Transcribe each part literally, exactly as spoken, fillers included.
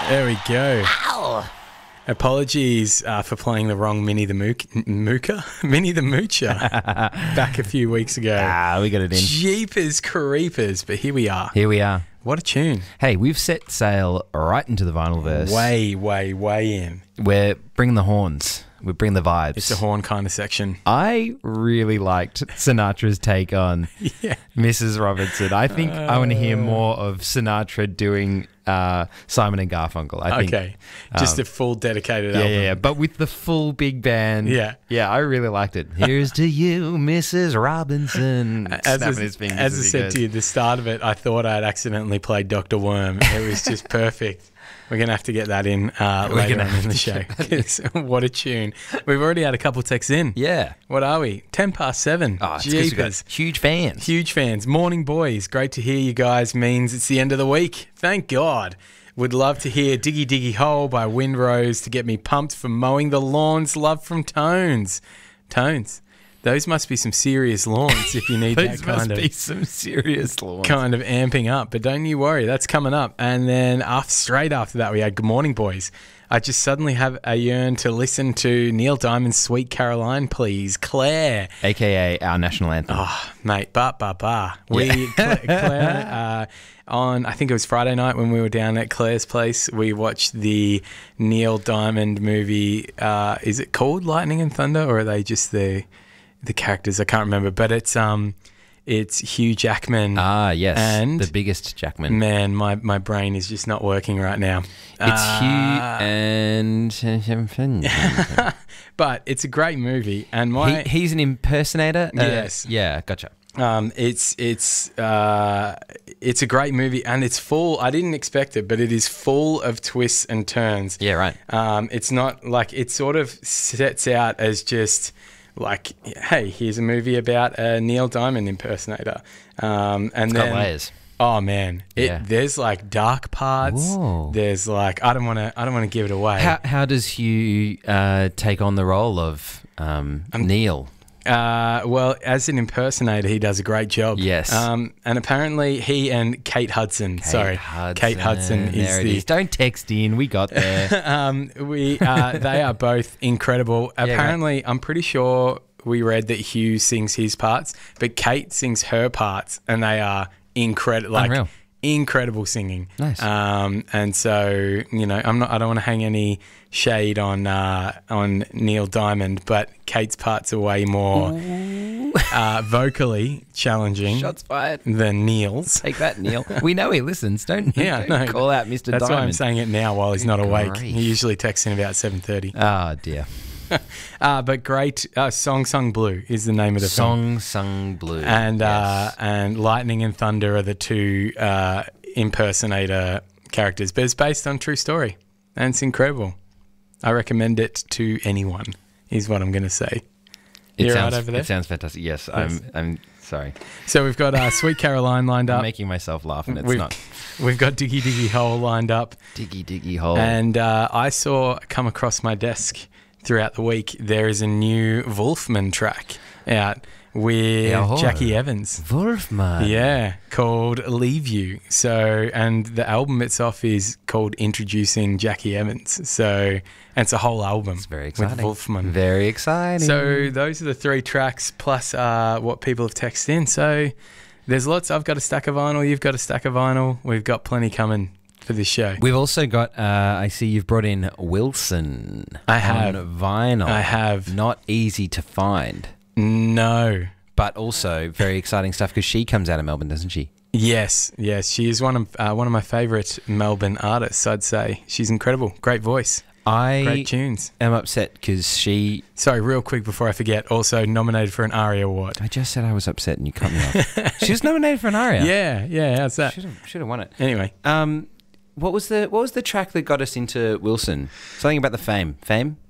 There we go. Ow. Apologies uh, for playing the wrong Minnie the Mook- Mooker? Minnie the Moocher back a few weeks ago. Ah, we got it in. Jeepers creepers, but here we are. Here we are. What a tune. Hey, we've set sail right into the vinyl verse. Way, way, way in. We're bringing the horns. We bring the vibes. It's a horn kind of section. I really liked Sinatra's take on Yeah. Missus Robinson. I think I want to hear more of Sinatra doing uh, Simon and Garfunkel. I think. Okay. Just um, a full dedicated Yeah, album. yeah, yeah, but with the full big band. Yeah. Yeah, I really liked it. Here's to you, Missus Robinson. As, Snapping I, his fingers as I as he said goes. to you at the start of it, I thought I'd accidentally played Doctor Worm. It was just perfect. We're going to have to get that in uh, We're later gonna on have in the to show. get 'Cause what a tune. We've already had a couple texts in. Yeah. What are we? ten past seven. Oh, it's 'cause we've got Jeepers. huge fans. Huge fans. Morning, boys. Great to hear you guys. Means it's the end of the week. Thank God. Would love to hear Diggy Diggy Hole by Windrose to get me pumped for mowing the lawns. Love from Tones. Tones. Those must be some serious lawns if you need that Those kind must of be some serious lawns. kind of amping up. But don't you worry, that's coming up. And then after, straight after that, we had Good Morning Boys. I just suddenly have a yearn to listen to Neil Diamond's Sweet Caroline, please. Claire. A K A our national anthem. Oh, mate, ba, ba, ba. We, Cla- Claire, uh, on, I think it was Friday night when we were down at Claire's place, we watched the Neil Diamond movie. Uh, is it called Lightning and Thunder, or are they just the the characters? I can't remember. But it's um, it's Hugh Jackman. Ah, yes. And the biggest Jackman. Man, my, my brain is just not working right now. It's Uh, Hugh and... But it's a great movie. And my he, he's an impersonator? Uh, Yes. Yeah, gotcha. Um, it's it's uh, it's a great movie, and it's full. I didn't expect it, but it is full of twists and turns. Yeah, right. Um, it's not like it sort of sets out as just like, hey, here's a movie about a Neil Diamond impersonator, um, and It's then got layers. oh man, it Yeah. there's like dark parts. Whoa. There's like I don't want to I don't want to give it away. How, how does Hugh uh, take on the role of um, Neil? Uh, well, as an impersonator, he does a great job. Yes. Um, and apparently he and Kate Hudson, sorry, Kate Hudson is there it the. is. Don't text in. We got there. um, we uh, they are both incredible. Yeah, Apparently, I'm pretty sure we read that Hugh sings his parts, but Kate sings her parts, and they are incredible. Like, Unreal. incredible singing. Nice. Um, and so you know, I'm not. I don't want to hang any shade on uh, on Neil Diamond, but Kate's parts are way more uh, vocally challenging Shots fired. than Neil's. Take that, Neil. We know he listens. Don't, Yeah, don't no, call out Mister That's Diamond. why I'm saying it now while he's not Good awake. grief. He usually texts in about seven thirty. Oh, dear. Uh, but great, uh, Song Sung Blue is the name of the film. Song Sung Blue. And uh, Yes. and Lightning and Thunder are the two uh, impersonator characters, but it's based on true story, and it's incredible. I recommend it to anyone. Is what I'm going to say. It You're sounds, right over there. It sounds fantastic. Yes, I'm. I'm sorry. So we've got uh, Sweet Caroline lined I'm up. making myself laugh, and it's we've, not. We've got Diggy Diggy Hole lined up, Diggy diggy hole. and uh, I saw come across my desk throughout the week. There is a new Wolfman track out with Jawohl. Jackie Evans. Wolfman. Yeah, called Leave You. So, and the album itself is called Introducing Jackie Evans. So, and it's a whole album. It's very exciting. With Wolfman. Very exciting. So, those are the three tracks plus uh, what people have texted in. So, there's lots. I've got a stack of vinyl. You've got a stack of vinyl. We've got plenty coming for this show. We've also got, uh, I see you've brought in Wilson. I have. On vinyl. I have. Not easy to find, No. but also very exciting stuff because she comes out of Melbourne, doesn't she? Yes, yes. She is one of uh, one of my favourite Melbourne artists, I'd say. She's incredible. Great voice. I Great tunes. am upset because she... Sorry, real quick before I forget, also nominated for an ARIA award. I just said I was upset and you cut me off. She was nominated for an ARIA. Yeah, yeah, how's that? Should have should have won it. Anyway, Um, what was the what was the track that got us into Wilson? Something about the fame. Fame?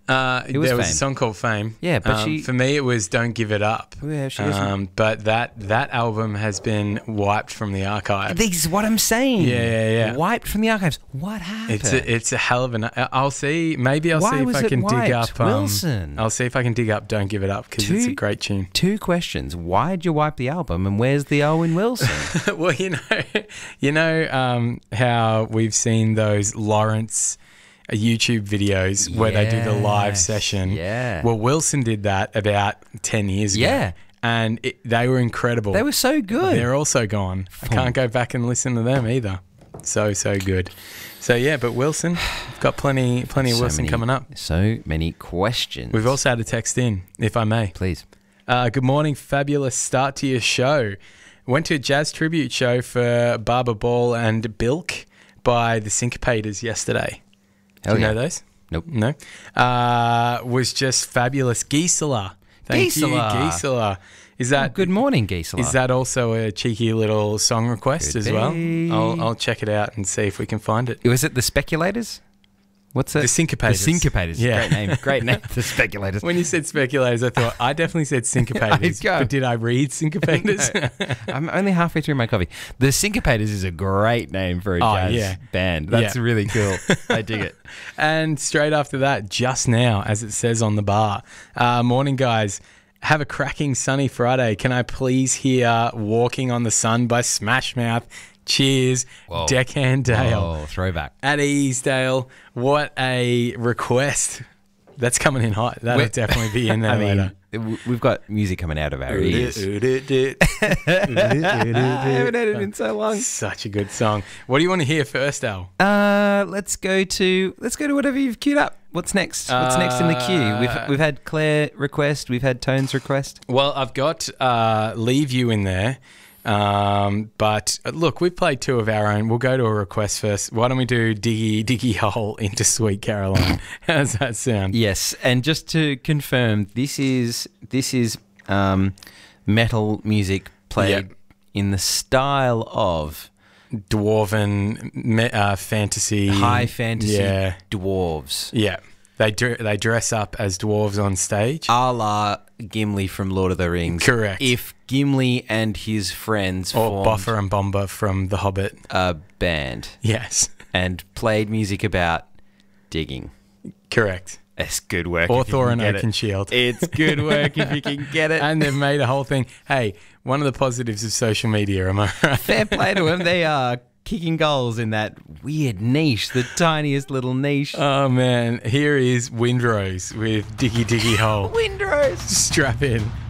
Uh, It was there was Fame. a song called Fame. Yeah, but Um, she- for me, it was Don't Give It Up. Yeah, she doesn't- Um, but that that album has been wiped from the archive. This is what I'm saying. Yeah, yeah, yeah. Wiped from the archives. What happened? It's a, it's a hell of an. I'll see. Maybe I'll Why see if was I it can dig wiped? up. Um, Wilson? I'll see if I can dig up Don't Give It Up because it's a Two- great tune. Two questions. Why'd you wipe the album, and where's the Owen Wilson? Well, you know, you know um, how we've seen those Lawrence uh, YouTube videos where they do the live Yes, session. yeah. Well, Wilson did that about ten years ago. Yeah. And it, they were incredible. They were so good. They're also gone. I can't go back and listen to them either. So so good. So yeah, but Wilson, we've got plenty plenty of So Wilson many- coming up. So many questions. We've also had a text in, if I may. Please. Uh, good morning, fabulous start to your show. Went to a jazz tribute show for Barbara Ball and Bilk by the Syncopators yesterday. Hell Do you yeah. know those? Nope. No. Uh, was just fabulous. Gisela. Thank Gisela. you, Gisela. Is that Oh, good morning, Gisela. is that also a cheeky little song request Could as well? be. I'll, I'll check it out and see if we can find it. Was it the Speculators? What's it? The Syncopators. The Syncopators. Yeah. Great name. Great name. The Speculators. When you said speculators, I thought I definitely said syncopators. go. But did I read syncopators? I'm only halfway through my coffee. The Syncopators is a great name for a Oh, jazz yeah. band. That's Yeah. really cool. I dig it. And straight after that, just now, as it says on the bar, uh, morning guys, have a cracking sunny Friday. Can I please hear Walking on the Sun by Smash Mouth? Cheers, Whoa. Deckhand Dale. Oh, throwback. At Easdale, what a request. That's coming in hot. That'll We're- definitely be in there I mean, later. w- we've got music coming out of our ears. I haven't Such heard it in so long. a good song. What do you want to hear first, Al? Uh, let's go to let's go to whatever you've queued up. What's next? What's next in the queue? Uh, We've we've had Claire request. We've had Tone's request. Well, I've got uh, Leave You in there. Um, but uh, look, we've played two of our own. We'll go to a request first. Why don't we do Diggy Diggy Hole into Sweet Caroline? How does that sound? Yes, and just to confirm, this is this is um, metal music played Yep. in the style of Dwarven me- uh, fantasy. high fantasy Yeah. dwarves, Yeah. They, dr- they dress up as dwarves on stage. a la Gimli from Lord of the Rings. Correct. If Gimli and his friends or formed Buffer and Bomber from The Hobbit. a band Yes. and played music about digging. Correct. It's good work. Or if you can Thor and get it. Oakenshield. It's good work if you can get it. And they've made a whole thing. Hey, one of the positives of social media, am I right? Fair play to them. They are kicking goals in that weird niche, the tiniest little niche. Oh, man. Here is Windrose with Diggy Diggy Hole. Windrose. Strap in.